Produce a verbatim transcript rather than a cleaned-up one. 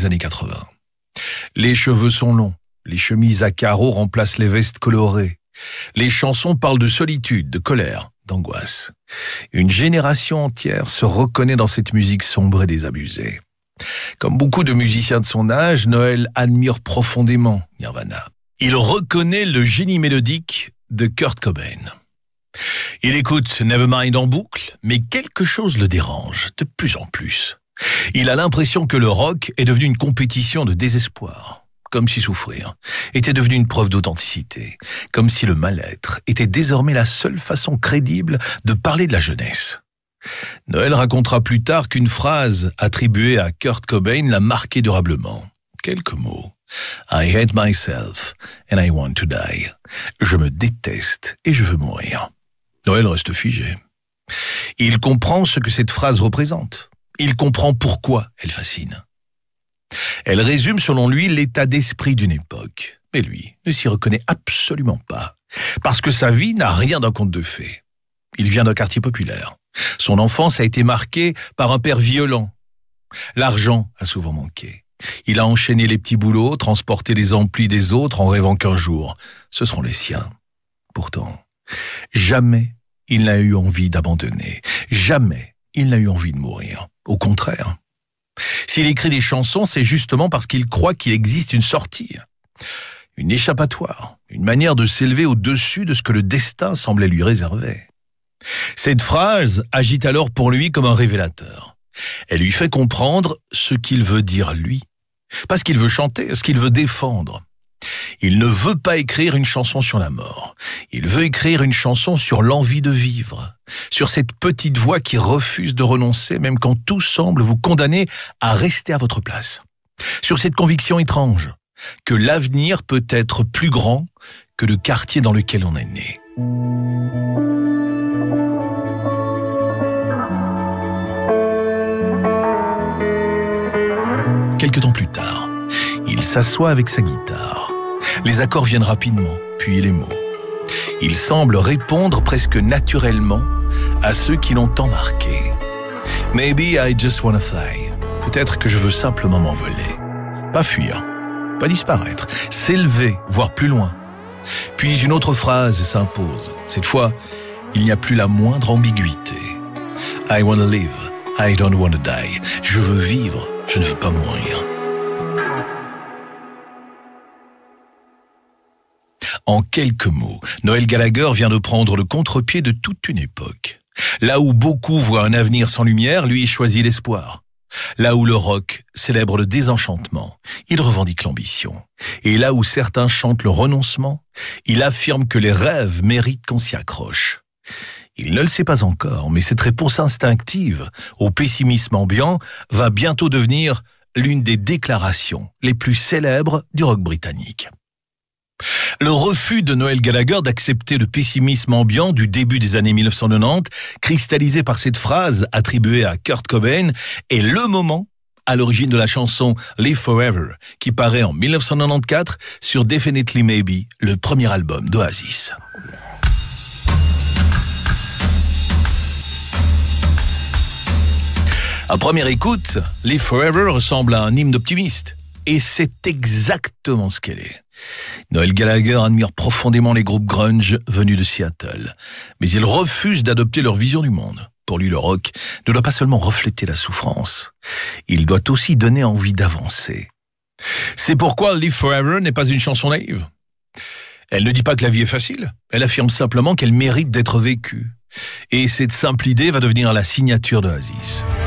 des années quatre-vingts. Les cheveux sont longs, les chemises à carreaux remplacent les vestes colorées. Les chansons parlent de solitude, de colère, d'angoisse. Une génération entière se reconnaît dans cette musique sombre et désabusée. Comme beaucoup de musiciens de son âge, Noël admire profondément Nirvana. Il reconnaît le génie mélodique de Kurt Cobain. Il écoute Nevermind en boucle, mais quelque chose le dérange de plus en plus. Il a l'impression que le rock est devenu une compétition de désespoir, comme si souffrir était devenu une preuve d'authenticité, comme si le mal-être était désormais la seule façon crédible de parler de la jeunesse. Noël racontera plus tard qu'une phrase attribuée à Kurt Cobain l'a marqué durablement. Quelques mots. I hate myself and I want to die. Je me déteste et je veux mourir. Noël reste figé. Il comprend ce que cette phrase représente. Il comprend pourquoi elle fascine. Elle résume selon lui l'état d'esprit d'une époque. Mais lui ne s'y reconnaît absolument pas. Parce que sa vie n'a rien d'un conte de fées. Il vient d'un quartier populaire. Son enfance a été marquée par un père violent. L'argent a souvent manqué. Il a enchaîné les petits boulots, transporté les amplis des autres en rêvant qu'un jour, ce seront les siens. Pourtant, jamais il n'a eu envie d'abandonner. Jamais il n'a eu envie de mourir. Au contraire. S'il écrit des chansons, c'est justement parce qu'il croit qu'il existe une sortie, une échappatoire, une manière de s'élever au-dessus de ce que le destin semblait lui réserver. Cette phrase agit alors pour lui comme un révélateur. Elle lui fait comprendre ce qu'il veut dire lui, pas ce qu'il veut chanter, ce qu'il veut défendre. Il ne veut pas écrire une chanson sur la mort. Il veut écrire une chanson sur l'envie de vivre, sur cette petite voix qui refuse de renoncer même quand tout semble vous condamner à rester à votre place. Sur cette conviction étrange que l'avenir peut être plus grand que le quartier dans lequel on est né. Quelque temps plus tard, il s'assoit avec sa guitare. Les accords viennent rapidement, puis les mots. Il semble répondre presque naturellement à ceux qui l'ont tant marqué. Maybe I just wanna fly. Peut-être que je veux simplement m'envoler. Pas fuir, pas disparaître, s'élever, voire plus loin. Puis une autre phrase s'impose. Cette fois, il n'y a plus la moindre ambiguïté. I wanna live, I don't wanna die. Je veux vivre, je ne veux pas mourir. En quelques mots, Noël Gallagher vient de prendre le contre-pied de toute une époque. Là où beaucoup voient un avenir sans lumière, lui choisit l'espoir. Là où le rock célèbre le désenchantement, il revendique l'ambition. Et là où certains chantent le renoncement, il affirme que les rêves méritent qu'on s'y accroche. Il ne le sait pas encore, mais cette réponse instinctive au pessimisme ambiant va bientôt devenir l'une des déclarations les plus célèbres du rock britannique. Le refus de Noël Gallagher d'accepter le pessimisme ambiant du début des années mille neuf cent quatre-vingt-dix, cristallisé par cette phrase attribuée à Kurt Cobain, est le moment à l'origine de la chanson Live Forever, qui paraît en mille neuf cent quatre-vingt-quatorze sur Definitely Maybe, le premier album d'Oasis. À première écoute, Live Forever ressemble à un hymne optimiste. Et c'est exactement ce qu'elle est. Noël Gallagher admire profondément les groupes grunge venus de Seattle, mais il refuse d'adopter leur vision du monde. Pour lui, le rock ne doit pas seulement refléter la souffrance, il doit aussi donner envie d'avancer. C'est pourquoi Live Forever n'est pas une chanson naïve. Elle ne dit pas que la vie est facile, elle affirme simplement qu'elle mérite d'être vécue. Et cette simple idée va devenir la signature d'Oasis.